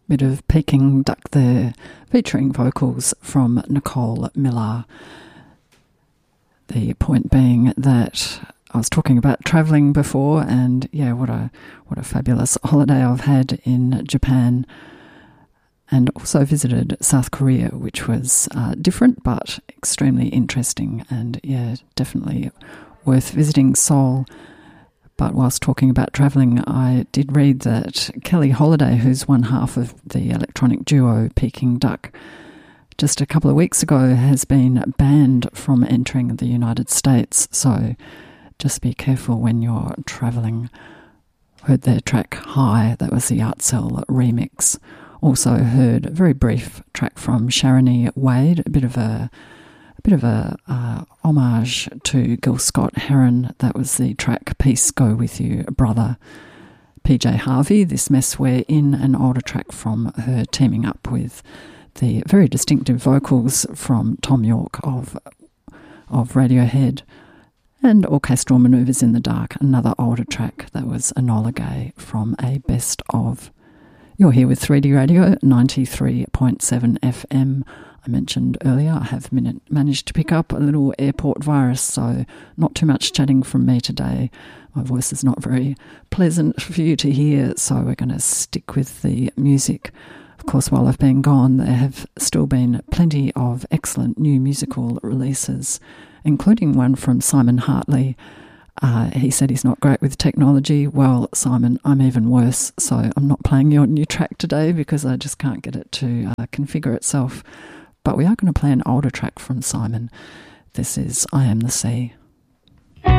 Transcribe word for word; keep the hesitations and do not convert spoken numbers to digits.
Bit of Peking Duck there, featuring vocals from Nicole Miller. The point being that I was talking about travelling before, and yeah, what a what a fabulous holiday I've had in Japan, and also visited South Korea, which was uh, different but extremely interesting, and yeah, definitely worth visiting Seoul. But whilst talking about travelling, I did read that Kelly Holiday, who's one half of the electronic duo Peking Duck, just a couple of weeks ago has been banned from entering the United States. So just be careful when you're travelling. Heard their track High, that was the Artcell remix. Also heard a very brief track from Sharonee Wade, a bit of a A bit of a uh, homage to Gil Scott-Heron. That was the track Peace Go With You, Brother. P J Harvey, This Mess We're In, an older track from her teaming up with the very distinctive vocals from Tom York of, of Radiohead. And Orchestral Manoeuvres in the Dark, another older track. That was Enola Gay from a best of. You're here with three D Radio, ninety-three point seven F M. I mentioned earlier I have managed to pick up a little airport virus, so not too much chatting from me today. My voice is not very pleasant for you to hear, so we're going to stick with the music. Of course, while I've been gone, there have still been plenty of excellent new musical releases, including one from Simon Hartley. Uh, he said he's not great with technology. Well, Simon, I'm even worse, so I'm not playing your new track today because I just can't get it to uh, configure itself. But we are going to play an older track from Simon. This is I Am the Sea.